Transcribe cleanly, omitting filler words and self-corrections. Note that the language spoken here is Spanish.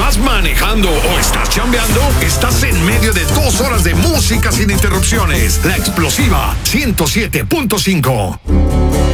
¿Vas manejando o estás chambeando? Estás en medio de 2 horas de música sin interrupciones. La Explosiva 107.5.